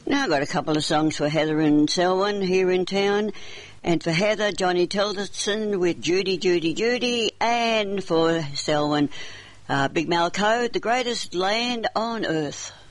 Now I've got a couple of songs for Heather and Selwyn here in town. And for Heather, Johnny Tilderson with Judy, Judy, Judy. And for Selwyn, Big Malco, The Greatest Land on Earth.